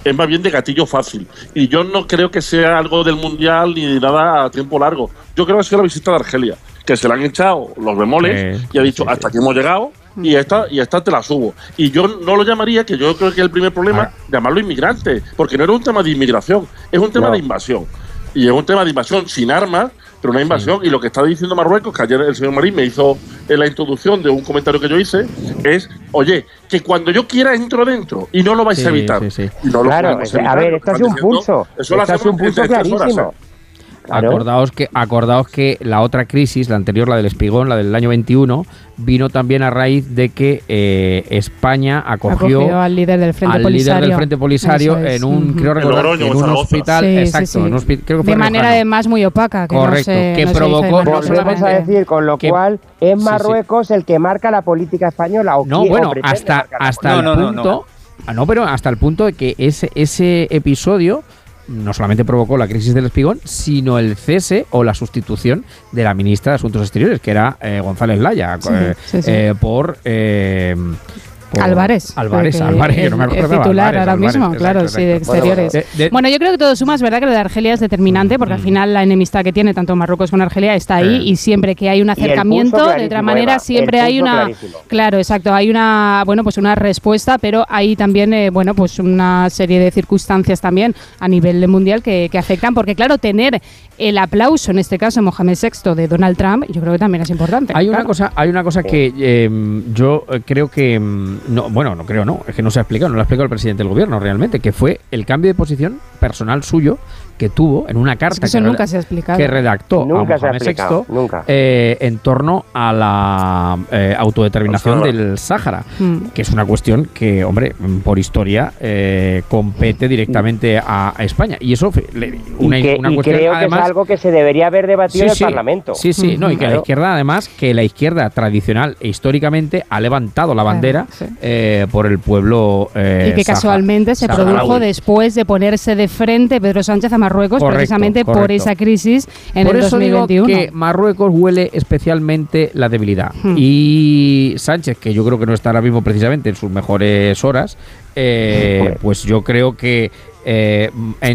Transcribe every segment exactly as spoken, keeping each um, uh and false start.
es más bien de gatillo fácil. Y yo no creo que sea algo del Mundial ni de nada a tiempo largo. Yo creo que ha sido la visita de Argelia, que se le han echado los bemoles sí, y ha dicho, sí, hasta sí. aquí hemos llegado y esta, y esta te la subo. Y yo no lo llamaría, que yo creo que el primer problema, ah. llamarlo inmigrante, porque no era un tema de inmigración, es un tema no. de invasión. Y es un tema de invasión sin armas, pero una invasión. Sí. Y lo que está diciendo Marruecos, que ayer el señor Marín me hizo en la introducción de un comentario que yo hice, es, oye, que cuando yo quiera entro dentro y no lo vais sí, a evitar. Sí, sí. Y no claro, lo evitar, a ver, esto es un pulso. Eso lo hacemos un pulso clarísimo. Horas, ¿eh? Claro. Acordaos que acordaos que la otra crisis, la anterior, la del Espigón, la del año veintiuno, vino también a raíz de que eh, España acogió, acogió al líder del Frente al Polisario, líder del Frente Polisario es. en un, uh-huh. creo recordar, Logroño, en un hospital, sí, exacto, sí, sí. En un hospital, creo que fue de manera Rojano. además muy opaca, que correcto, no se, que no provocó, no volvemos a decir, con lo que, cual es Marruecos sí, sí. el que marca la política española. O no, quiere, bueno, o hasta hasta no, el no, punto, no, no. Ah, no, pero hasta el punto de que ese ese episodio no solamente provocó la crisis del Espigón, sino el cese o la sustitución de la ministra de Asuntos Exteriores, que era eh, González Laya, sí, eh, sí, sí. Eh, por... Eh, por Álvarez. Álvarez, Álvarez, que no me acuerdo. titular Álvarez, ahora Álvarez, mismo, exacto, claro, exacto. sí, de exteriores. Bueno, de, de, bueno, yo creo que todo suma, es verdad que lo de Argelia es determinante, porque mm. al final la enemistad que tiene tanto Marruecos como Argelia está ahí, sí. y siempre que hay un acercamiento, de otra manera, Eva, siempre hay una... Clarísimo. Claro, exacto, hay una, bueno, pues una respuesta, pero hay también, eh, bueno, pues una serie de circunstancias también a nivel mundial que, que afectan, porque claro, tener el aplauso, en este caso, Mohamed sexto de Donald Trump, yo creo que también es importante. Hay claro. una cosa, hay una cosa que eh, yo creo que, no, bueno, no creo no, es que no se ha explicado, no lo ha explicado el presidente del gobierno realmente, que fue el cambio de posición personal suyo que tuvo en una carta es que, que, nunca se ha explicado. que redactó nunca a Mohamed sexto eh, en torno a la eh, autodeterminación Sáhara. del Sáhara, mm. que es una cuestión que, hombre, por historia eh, compete directamente a, a España. Y eso, una, y que, una y cuestión creo además, que es algo que se debería haber debatido sí, en el sí, Parlamento. Sí, sí, mm. no, y que claro. la izquierda, además, que la izquierda tradicional e históricamente ha levantado la bandera claro, sí. eh, por el pueblo eh, y que Sáhara, casualmente se Sáhara, produjo Sáhara. después de ponerse de frente Pedro Sánchez a Marruecos, correcto, precisamente correcto. por esa crisis en por el eso dos mil veintiuno. Digo que Marruecos huele especialmente la debilidad. Hmm. Y Sánchez, que yo creo que no está ahora mismo precisamente en sus mejores horas, eh, pues yo creo que Eh,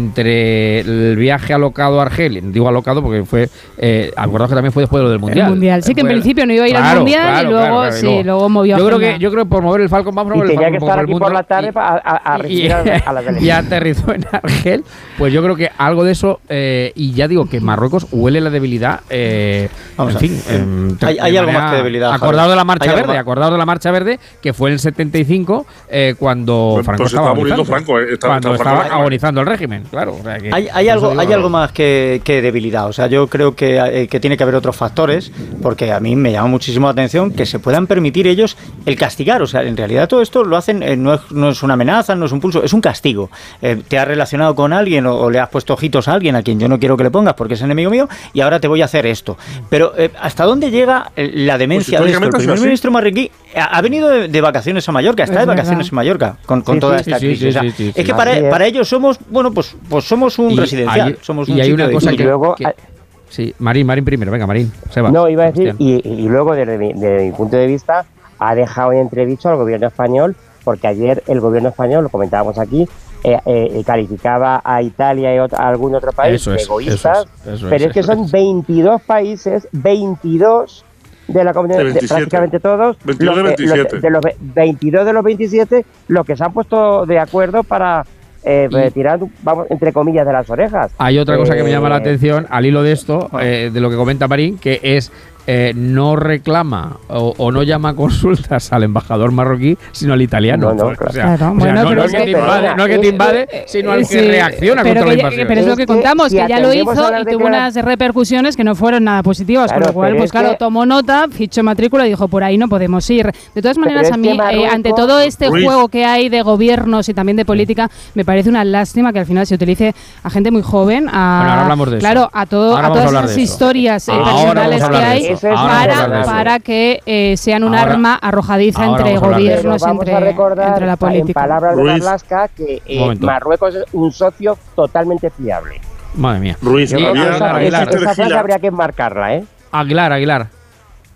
entre el viaje alocado a Argelia, digo alocado porque fue, eh, acordaos que también fue después de lo del Mundial. El mundial, sí, que en principio no iba a ir claro, al Mundial claro, y luego, claro, claro, sí, luego, luego movió yo a creo que Yo creo que por mover el Falcon, vamos a mover y el Falcon. tenía que estar aquí por la tarde para a, a y, a, a la y aterrizó en Argel, pues yo creo que algo de eso, eh, y ya digo que Marruecos huele la debilidad, eh, vamos en fin. Eh, hay hay algo más que debilidad. Acordado de la Marcha Verde, acordado de la Marcha Verde, que fue en el setenta y cinco, eh, cuando pues, Franco pues estaba, estaba muriendo Franco, eh, estaba, cuando estaba, estaba estaba agonizando el régimen, claro. O sea que, Hay, hay algo, hay algo más que, que debilidad. O sea, yo creo que, eh, que tiene que haber otros factores, porque a mí me llama muchísimo la atención que se puedan permitir ellos el castigar. O sea, en realidad todo esto lo hacen, eh, no, es, no es una amenaza, no es un pulso, es un castigo. Eh, te has relacionado con alguien o, o le has puesto ojitos a alguien a quien yo no quiero que le pongas porque es enemigo mío y ahora te voy a hacer esto. Pero eh, ¿hasta dónde llega la demencia pues, de esto? El primer ministro marroquí ha, ha venido de, de vacaciones a Mallorca, está es de vacaciones verdad. en Mallorca con, con sí, toda sí, esta sí, crisis. Sí, o sea, sí, sí, sí, es que para, para ellos somos, bueno, pues, pues somos un y residencial. Hay, somos un y hay una cosa que, luego, que sí, Marín, Marín primero, venga, Marín. Seba, no, iba a decir, y, y luego desde mi, desde mi punto de vista, ha dejado en entredicho al gobierno español, porque ayer el gobierno español, lo comentábamos aquí, eh, eh, calificaba a Italia y a algún otro país eso es, egoístas, eso es, eso pero es, es que eso son es. veintidós países, veintidós de la comunidad, de prácticamente todos, veintidós los, de, veintisiete. Los, de los veintidós de los veintisiete, los que se han puesto de acuerdo para Eh, retirar, vamos, entre comillas, de las orejas. Hay otra cosa eh, que me llama la atención al hilo de esto, eh, de lo que comenta Marín, que es eh, no reclama o, o no llama a consultas al embajador marroquí, sino al italiano. No, no, o sea, claro. o sea, Bueno, no, pero no es es que te que, invade, no es que te invade, sino al que sí, reacciona pero contra que la ya, invasión. pero es lo que contamos, si que ya lo hizo a y tuvo unas repercusiones que no fueron nada positivas, claro, con lo cual, pues claro, que... tomó nota, fichó matrícula y dijo, por ahí no podemos ir. De todas maneras, a mí, Marruecos, eh, ante todo este Ruiz. juego que hay de gobiernos y también de política, me parece una lástima que al final se utilice a gente muy joven, a, bueno, ahora hablamos de claro, eso. a, todo, ahora a todas esas historias eh, personales que hay para, para que eh, sean un ahora, arma arrojadiza entre gobiernos, entre, entre la política. En palabras de Ruiz. Marlaska, que eh, Marruecos es un socio totalmente fiable. Madre mía. Ruiz, Yo Aguilar, esa, Aguilar, esa, esa frase Aguilar. habría que enmarcarla, ¿eh? Aguilar, Aguilar.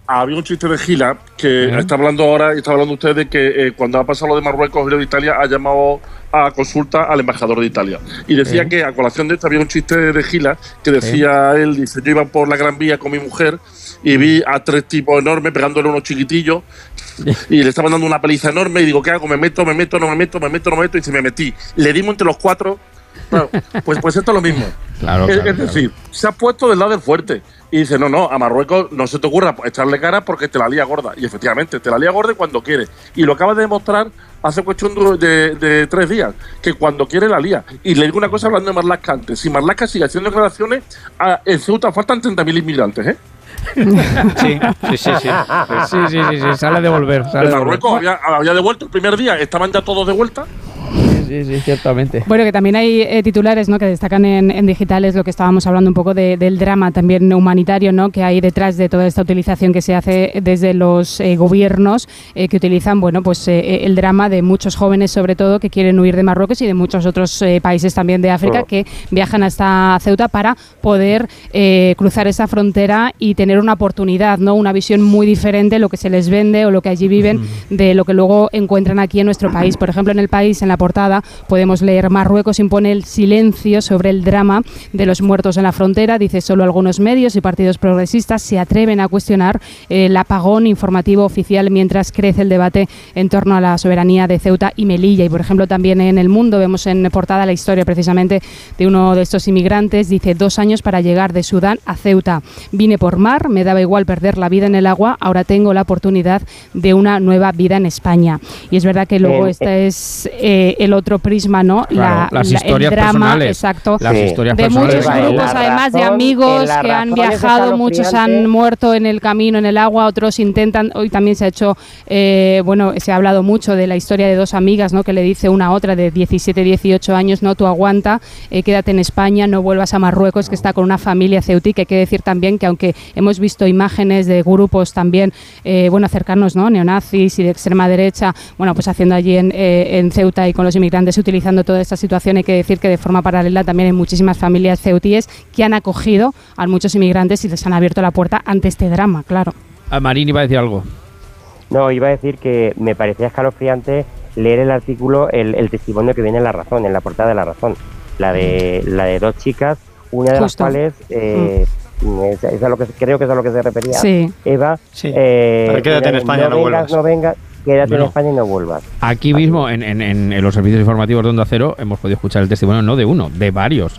había un chiste de Gila que uh-huh. está hablando ahora y está hablando usted de que eh, cuando ha pasado lo de Marruecos y lo de Italia ha llamado a consulta al embajador de Italia y decía uh-huh. que a colación de esto había un chiste de Gila que decía uh-huh. él, dice, yo iba por la Gran Vía con mi mujer y vi a tres tipos enormes pegándole a unos chiquitillos y le estaban dando una paliza enorme y digo, ¿qué hago? Me meto, me meto, no me meto, me meto, no me meto y se me metí. Le dimos entre los cuatro. Claro, pues, pues esto es lo mismo. Claro, es, claro, es decir, claro. se ha puesto del lado del fuerte y dice, no, no, a Marruecos no se te ocurra echarle cara porque te la lía gorda. Y efectivamente, te la lía gorda cuando quiere. Y lo acaba de demostrar hace cuestión de, de, de tres días, que cuando quiere la lía. Y le digo una cosa hablando de Marlaska antes. Si Marlaska sigue haciendo declaraciones, a, en Ceuta faltan treinta mil inmigrantes, ¿eh? Sí, sí, sí, sí. Sí, sí, sí, sí, sale a devolver. Sale en Marruecos había, había devuelto el primer día, estaban ya todos de vuelta. Sí, sí, ciertamente. Bueno, que también hay eh, titulares, ¿no?, que destacan en, en digitales lo que estábamos hablando un poco de, del drama también humanitario, ¿no?, que hay detrás de toda esta utilización que se hace desde los eh, gobiernos eh, que utilizan, bueno, pues eh, el drama de muchos jóvenes, sobre todo, que quieren huir de Marruecos y de muchos otros eh, países también de África oh. que viajan hasta Ceuta para poder eh, cruzar esa frontera y tener una oportunidad, ¿no?, una visión muy diferente, lo que se les vende o lo que allí viven, mm. de lo que luego encuentran aquí en nuestro país. Por ejemplo, en El País, en la portada, podemos leer: Marruecos impone el silencio sobre el drama de los muertos en la frontera. Dice, solo algunos medios y partidos progresistas se atreven a cuestionar eh, el apagón informativo oficial mientras crece el debate en torno a la soberanía de Ceuta y Melilla. Y, por ejemplo, también en El Mundo vemos en portada la historia precisamente de uno de estos inmigrantes. Dice, dos años para llegar de Sudán a Ceuta. Vine por mar, me daba igual perder la vida en el agua, ahora tengo la oportunidad de una nueva vida en España. Y es verdad que luego eh, este es eh, el otro prisma, ¿no? Claro, la, las la, historias el drama, personales. Exacto. Las sí. historias de personales. muchos grupos, razón, además de amigos que han viajado, muchos han muerto en el camino, en el agua, otros intentan. Hoy también se ha hecho, eh, bueno, se ha hablado mucho de la historia de dos amigas, ¿no?, que le dice una a otra de diecisiete, dieciocho años, no, tú aguanta, eh, quédate en España, no vuelvas a Marruecos, que está con una familia ceutí. Que hay que decir también que aunque hemos visto imágenes de grupos también, eh, bueno, cercanos, ¿no?, neonazis y de extrema derecha, bueno, pues haciendo allí en, eh, en Ceuta y con los inmigrantes utilizando toda esta situación, hay que decir que de forma paralela también hay muchísimas familias ceutíes que han acogido a muchos inmigrantes y les han abierto la puerta ante este drama, claro. A Marín iba a decir algo. No, iba a decir que me parecía escalofriante leer el artículo, el, el testimonio que viene en La Razón, en la portada de La Razón, la de la de dos chicas, una de Justo. las cuales eh, mm. es, es a lo que creo que es a lo que se refería sí. Eva. Sí. Eh, quédate en España, no, no vuelvas. vengas, no vengas. Quédate bueno, en España y no vuelvas. Aquí mismo, en, en, en los servicios informativos de Onda Cero, hemos podido escuchar el testimonio no de uno, de varios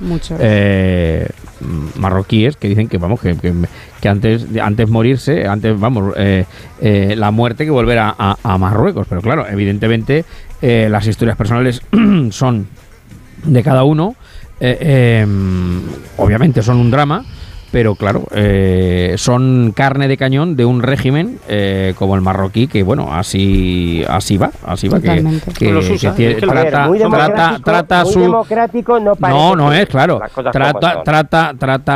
eh, marroquíes que dicen que vamos que, que, que antes antes morirse, antes vamos eh, eh, la muerte que volver a, a, a Marruecos. Pero claro, evidentemente eh, las historias personales son de cada uno, eh, eh, obviamente son un drama. Pero claro, eh, son carne de cañón de un régimen eh, como el marroquí, que bueno, así así va, así va, que, que, que, usa, que, que trata, muy trata, trata muy su democrático, no parece. No, no es, claro. Trata, trata, trata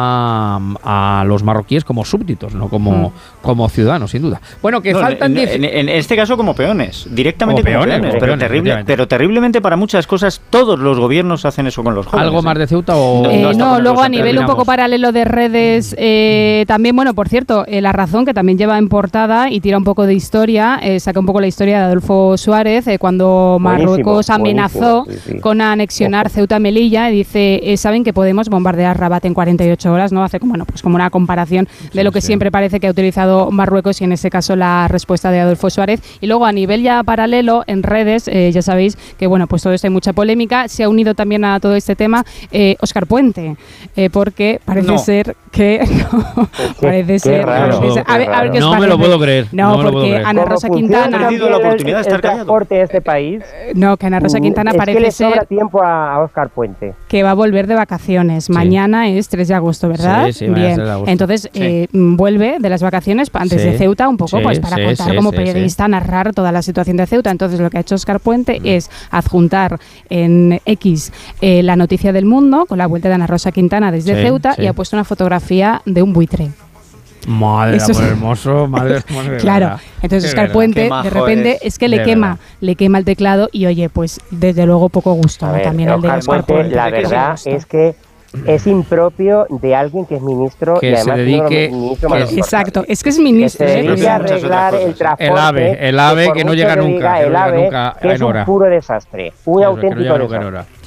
a, a los marroquíes como súbditos, no como, mm. como ciudadanos, sin duda. Bueno, que no, faltan en, en, en este caso como peones, directamente como, como peones, peones, pero, peones terrible, pero terriblemente para muchas cosas todos los gobiernos hacen eso con los jóvenes. ¿Algo más de Ceuta o...? Eh, no, no luego a nivel un poco paralelo de redes, eh, también, bueno, por cierto, eh, La Razón, que también lleva en portada y tira un poco de historia, eh, saca un poco la historia de Adolfo Suárez, eh, cuando Marruecos buenísimo, amenazó buenísimo, sí, sí. con anexionar Ojo. Ceuta y Melilla, y dice, eh, saben que podemos bombardear Rabat en cuarenta y ocho horas, ¿no? Hace como, bueno, pues como una comparación de sí, lo que sí. siempre parece que ha utilizado Marruecos, y en ese caso la respuesta de Adolfo Suárez. Y luego a nivel ya paralelo, en redes, eh, ya sabéis que, bueno, pues todo esto hay mucha polémica. Se ha unido también a todo este tema eh, Óscar Puente, eh, porque parece no. ser que no, parece ser, parece ser a ver, a ver qué os no parece. me lo puedo creer. No, no porque Ana Rosa Quintana ha perdido la oportunidad de estar el transporte de este país. No, que Ana Rosa Quintana es parece que le sobra ser tiempo a Óscar Puente, que va a volver de vacaciones. Sí. Mañana es tres de agosto, ¿verdad? Sí, sí, bien. agosto. Entonces sí. eh, vuelve de las vacaciones antes sí. de Ceuta, un poco, sí, pues para sí, contar sí, como sí, periodista, sí. narrar toda la situación de Ceuta. Entonces lo que ha hecho Óscar Puente mm. es adjuntar en X eh, la noticia del Mundo con la vuelta de Ana Rosa Quintana desde sí, Ceuta sí. y ha puesto una fotografía de un buitre. Madre Eso amor hermoso, madre, madre claro, verdad. entonces Óscar Puente de repente es, es que le de quema, verdad. le quema el teclado y oye, pues desde luego poco gusto, ¿no? ver, también el de Óscar Óscar Puente, Puente. la verdad es que es impropio de alguien que es ministro que y además se dedique no, ministro es, exacto, es que es ministro. Que se dedique a arreglar el transporte. El AVE, el AVE que, que no llega nunca, el AVE, nunca que es un puro desastre, un Eso, auténtico no desastre.